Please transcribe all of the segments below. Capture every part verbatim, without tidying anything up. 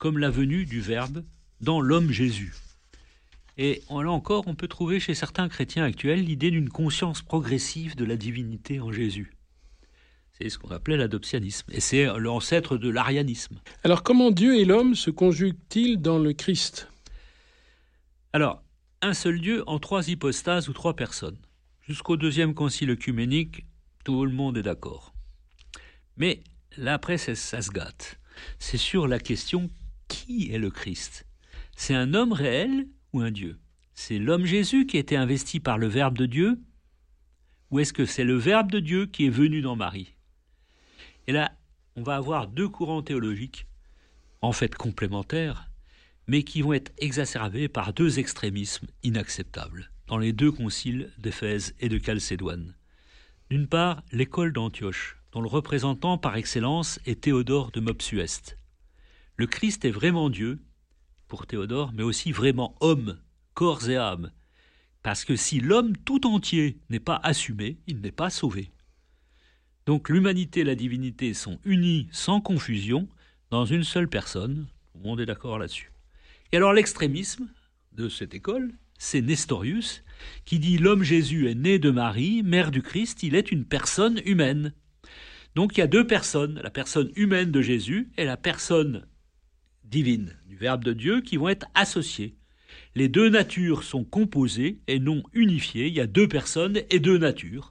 comme la venue du Verbe dans l'homme Jésus. Et là encore, on peut trouver chez certains chrétiens actuels l'idée d'une conscience progressive de la divinité en Jésus. C'est ce qu'on appelait l'adoptionnisme, et c'est l'ancêtre de l'arianisme. Alors comment Dieu et l'homme se conjuguent-ils dans le Christ ? Alors, un seul Dieu en trois hypostases ou trois personnes. Jusqu'au deuxième concile œcuménique, tout le monde est d'accord. Mais là, après, ça, ça se gâte. C'est sur la question « qui est le Christ ?» C'est un homme réel ou un Dieu ? C'est l'homme Jésus qui a été investi par le Verbe de Dieu ? Ou est-ce que c'est le Verbe de Dieu qui est venu dans Marie ? Et là, on va avoir deux courants théologiques, en fait complémentaires, mais qui vont être exacerbés par deux extrémismes inacceptables dans les deux conciles d'Éphèse et de Chalcédoine. D'une part, l'école d'Antioche, dont le représentant par excellence est Théodore de Mopsueste. Le Christ est vraiment Dieu, pour Théodore, mais aussi vraiment homme, corps et âme, parce que si l'homme tout entier n'est pas assumé, il n'est pas sauvé. Donc l'humanité et la divinité sont unies sans confusion dans une seule personne, tout le monde est d'accord là-dessus. Et alors l'extrémisme de cette école, c'est Nestorius, qui dit « L'homme Jésus est né de Marie, mère du Christ, il est une personne humaine ». Donc il y a deux personnes, la personne humaine de Jésus et la personne divine du Verbe de Dieu qui vont être associées. Les deux natures sont composées et non unifiées, il y a deux personnes et deux natures.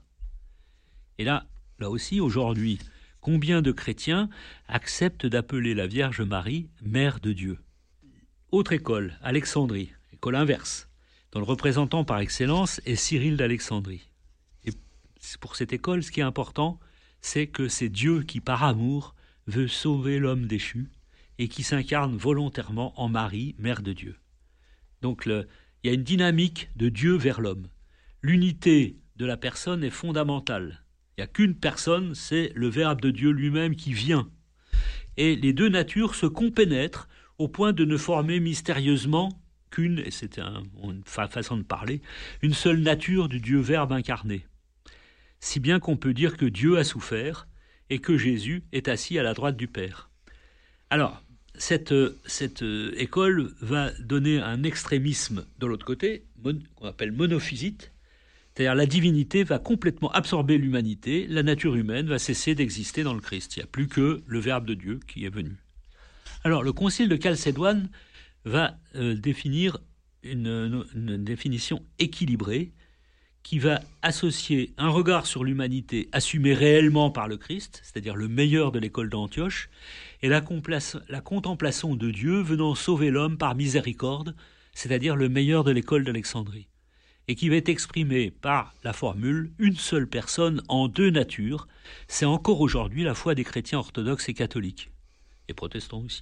Et là, là aussi, aujourd'hui, combien de chrétiens acceptent d'appeler la Vierge Marie mère de Dieu ? Autre école, Alexandrie, école inverse, dont le représentant par excellence est Cyril d'Alexandrie. Et pour cette école, ce qui est important, c'est que c'est Dieu qui, par amour, veut sauver l'homme déchu et qui s'incarne volontairement en Marie, mère de Dieu. Donc le, il y a une dynamique de Dieu vers l'homme. L'unité de la personne est fondamentale. Il n'y a qu'une personne, c'est le Verbe de Dieu lui-même qui vient. Et les deux natures se compénètrent au point de ne former mystérieusement qu'une, et c'est un, une fa- façon de parler, une seule nature du Dieu Verbe incarné. Si bien qu'on peut dire que Dieu a souffert et que Jésus est assis à la droite du Père. Alors, cette, cette école va donner un extrémisme de l'autre côté, mon, qu'on appelle monophysite, c'est-à-dire la divinité va complètement absorber l'humanité, la nature humaine va cesser d'exister dans le Christ. Il n'y a plus que le Verbe de Dieu qui est venu. Alors, le concile de Chalcédoine va euh, définir une, une définition équilibrée qui va associer un regard sur l'humanité assumé réellement par le Christ, c'est-à-dire le meilleur de l'école d'Antioche, et la, complace, la contemplation de Dieu venant sauver l'homme par miséricorde, c'est-à-dire le meilleur de l'école d'Alexandrie, et qui va être exprimé par la formule « une seule personne en deux natures ». C'est encore aujourd'hui la foi des chrétiens orthodoxes et catholiques, et protestants aussi.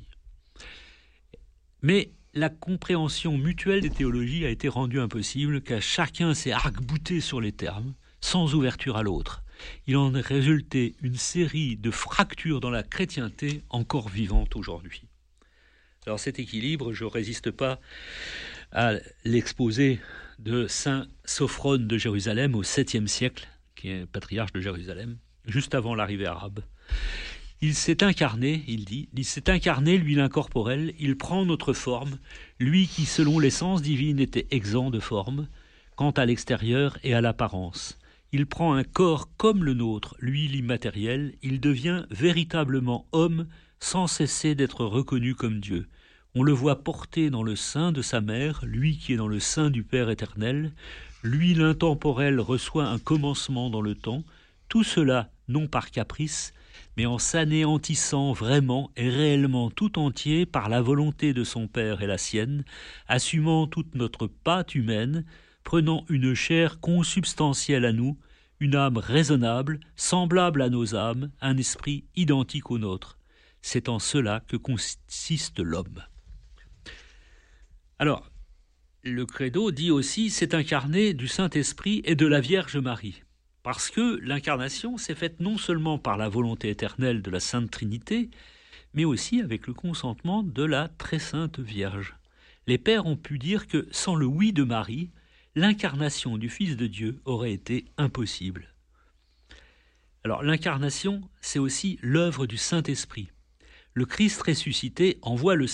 Mais la compréhension mutuelle des théologies a été rendue impossible car chacun s'est arc-bouté sur les termes, sans ouverture à l'autre. Il en est résulté une série de fractures dans la chrétienté encore vivante aujourd'hui. Alors cet équilibre, je ne résiste pas à l'exposé de saint Sophrone de Jérusalem au septième siècle, qui est patriarche de Jérusalem, juste avant l'arrivée arabe. Il s'est incarné, il dit, il s'est incarné, lui l'incorporel, il prend notre forme, lui qui, selon l'essence divine, était exempt de forme, quant à l'extérieur et à l'apparence. Il prend un corps comme le nôtre, lui l'immatériel, il devient véritablement homme, sans cesser d'être reconnu comme Dieu. On le voit porté dans le sein de sa mère, lui qui est dans le sein du Père éternel, lui l'intemporel reçoit un commencement dans le temps, tout cela non par caprice, mais en s'anéantissant vraiment et réellement tout entier par la volonté de son Père et la sienne, assumant toute notre pâte humaine, prenant une chair consubstantielle à nous, une âme raisonnable, semblable à nos âmes, un esprit identique au nôtre. C'est en cela que consiste l'homme. Alors, le credo dit aussi « c'est incarné du Saint-Esprit et de la Vierge Marie ». Parce que l'incarnation s'est faite non seulement par la volonté éternelle de la Sainte Trinité, mais aussi avec le consentement de la Très Sainte Vierge. Les pères ont pu dire que sans le oui de Marie, l'incarnation du Fils de Dieu aurait été impossible. Alors l'incarnation, c'est aussi l'œuvre du Saint-Esprit. Le Christ ressuscité envoie le